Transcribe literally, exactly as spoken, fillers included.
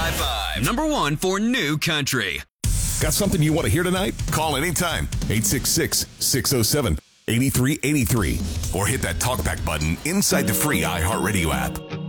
high five. Number one for new country. Got something you want to hear tonight? Call anytime. eight six six, six oh seven, eight three eight three. Or hit that talkback button inside the free iHeartRadio app.